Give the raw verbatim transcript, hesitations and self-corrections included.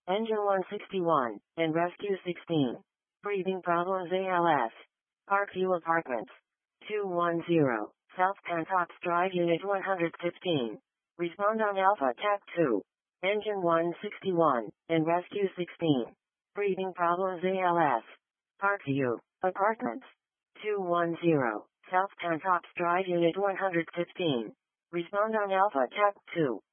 Engine one sixty-one, and Rescue sixteen. Breathing problems A L S. Parkview Apartments. two one zero, South Pantops Drive Unit one hundred fifteen. Respond on Alpha T A C two. Engine one sixty-one, and Rescue sixteen. Breathing problems A L S. Parkview Apartments. two one zero, South Pantops Drive Unit one hundred fifteen. Respond on Alpha T A C two.